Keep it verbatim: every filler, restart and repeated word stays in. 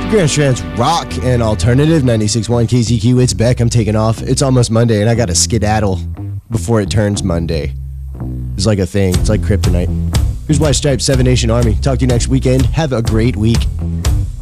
Grand Strand's rock and alternative ninety-six point one K Z Q. It's Beck. I'm taking off. It's almost Monday, and I got to skedaddle before it turns Monday. It's like a thing. It's like kryptonite. Here's White Stripes, Seven Nation Army. Talk to you next weekend. Have a great week.